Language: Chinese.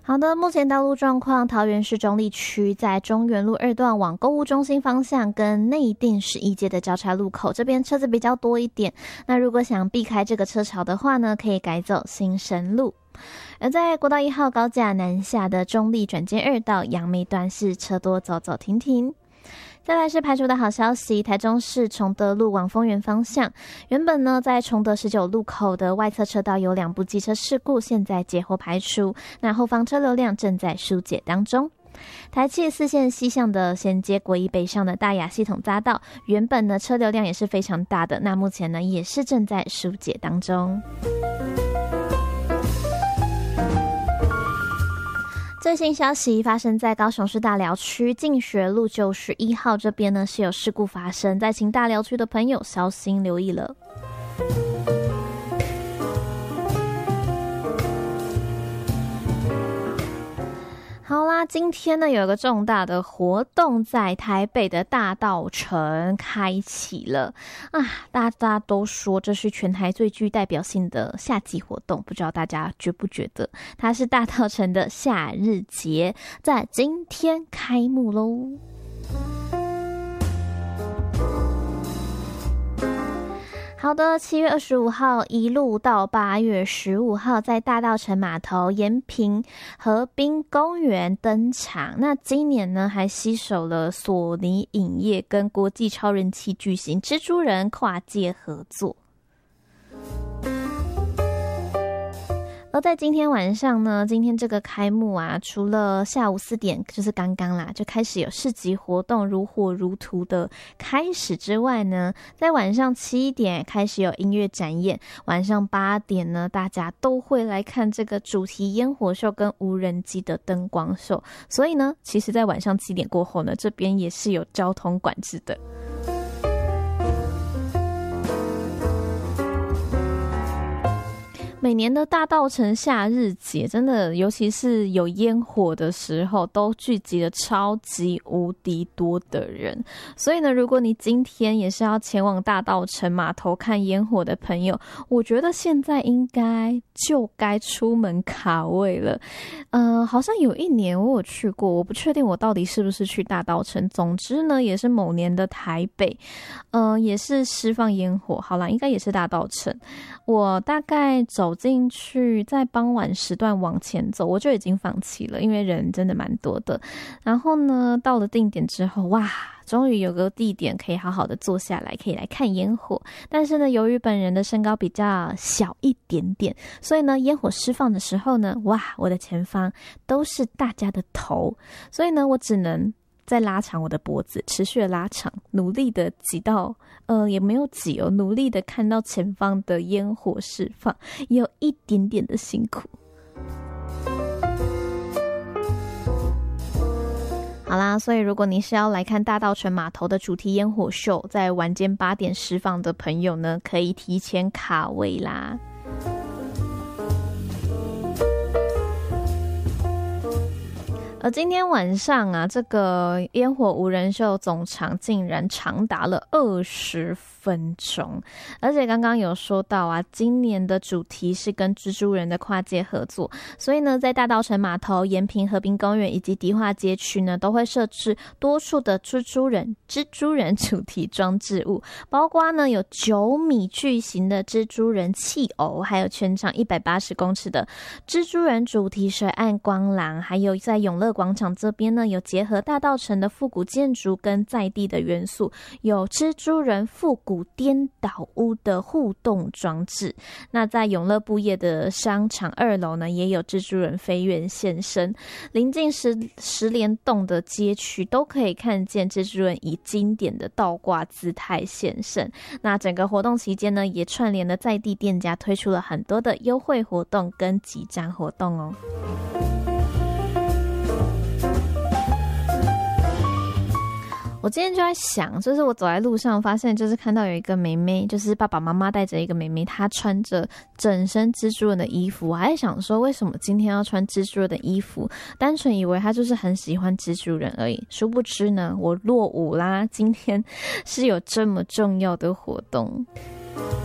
好的，目前道路状况，桃园市中坜区在中原路2段往购物中心方向跟内定11街的交叉路口，这边车子比较多一点。那如果想避开这个车潮的话呢，可以改走新生路。而在国道1号高架南下的中坜转接2道杨梅段是车多走走停停。再来是排除的好消息，台中市崇德路往丰原方向，原本呢在崇德19路口的外侧车道有2部机车事故，现在节后排除，那后方车流量正在疏解当中。台七4线西向的衔接国一北上的大雅系统匝道，原本呢车流量也是非常大的，那目前呢也是正在疏解当中。最新消息发生在高雄市大寮区进学路91号这边呢，是有事故发生，在请大寮区的朋友小心留意了。好啦，今天呢有一个重大的活动在台北的大稻埕开启了啊！大家都说这是全台最具代表性的夏季活动，不知道大家觉不觉得？它是大稻埕的夏日节，在今天开幕咯。好的，7月25号一路到8月15号，在大稻埕码头、延平河滨公园登场。那今年呢，还携手了索尼影业跟国际超人气巨星蜘蛛人跨界合作。而在今天晚上呢，今天这个开幕啊，除了下午4点就是刚刚啦就开始有市集活动如火如荼的开始之外呢，在晚上7点开始有音乐展演，晚上8点呢大家都会来看这个主题烟火秀跟无人机的灯光秀。所以呢，其实在晚上7点过后呢，这边也是有交通管制的。每年的大稻埕夏日节，真的尤其是有烟火的时候，都聚集了超级无敌多的人。所以呢，如果你今天也是要前往大稻埕码头看烟火的朋友，我觉得现在应该就该出门卡位了。好像有一年我有去过，我不确定我到底是不是去大稻埕。总之呢，也是某年的台北，也是释放烟火。好啦，应该也是大稻埕。我大概走进去，在傍晚时段往前走，我就已经放弃了，因为人真的蛮多的。然后呢，到了定点之后，哇，终于有个地点可以好好的坐下来，可以来看烟火。但是呢，由于本人的身高比较小一点点，所以呢，烟火释放的时候呢，哇，我的前方都是大家的头，所以呢，我只能再拉长我的脖子，持续的拉长，努力的挤到也没有挤哦，努力的看到前方的烟火释放，也有一点点的辛苦。好啦，所以如果你是要来看大稻埕码头的主题烟火秀，在晚间8点释放的朋友呢，可以提前卡位啦。而今天晚上啊，这个烟火无人秀总长竟然长达了20分钟，而且刚刚有说到啊，今年的主题是跟蜘蛛人的跨界合作，所以呢，在大稻埕码头、延平河滨公园以及迪化街区呢，都会设置多处的蜘蛛人主题装置物，包括呢有9米巨型的蜘蛛人汽偶，还有全长180公尺的蜘蛛人主题水岸光廊，还有在永乐广场这边呢，有结合大稻埕的复古建筑跟在地的元素，有蜘蛛人复古颠倒屋的互动装置。那在永乐布业的商场2楼呢，也有蜘蛛人飞跃现身。临近十连栋的街区都可以看见蜘蛛人以经典的倒挂姿态现身。那整个活动期间呢，也串联了在地店家，推出了很多的优惠活动跟集章活动哦。我今天就在想，就是我走在路上发现，就是看到有一个妹妹，就是爸爸妈妈带着一个妹妹，她穿着整身蜘蛛人的衣服。我还在想说，为什么今天要穿蜘蛛人的衣服？单纯以为她就是很喜欢蜘蛛人而已，殊不知呢，我落伍啦！今天是有这么重要的活动。